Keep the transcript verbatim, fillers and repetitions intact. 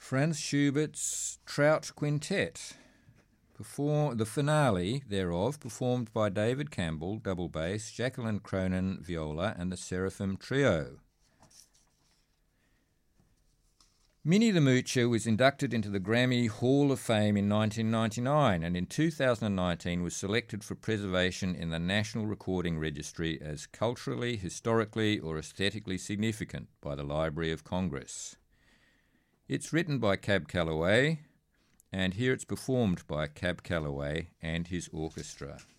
Franz Schubert's Trout Quintet, perform, the finale thereof performed by David Campbell, double bass, Jacqueline Cronin, viola, and the Seraphim Trio. Minnie the Moocher was inducted into the Grammy Hall of Fame in nineteen ninety-nine and in two thousand nineteen was selected for preservation in the National Recording Registry as culturally, historically or aesthetically significant by the Library of Congress. It's written by Cab Calloway, and here it's performed by Cab Calloway and his orchestra.